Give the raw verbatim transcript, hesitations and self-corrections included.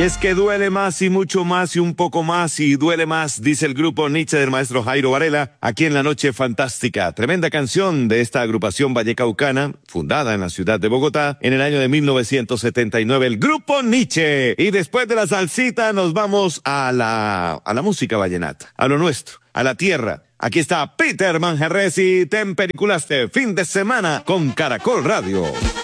Y es que duele más y mucho más y un poco más y duele más, dice el grupo Nietzsche del maestro Jairo Varela, aquí en La Noche Fantástica. Tremenda canción de esta agrupación vallecaucana, fundada en la ciudad de Bogotá en el año de mil novecientos setenta y nueve, el grupo Nietzsche. Y después de la salsita nos vamos a la, a la música vallenata, a lo nuestro, a la tierra. Aquí está Peter Manjarres y Tempericulaste, fin de semana con Caracol Radio.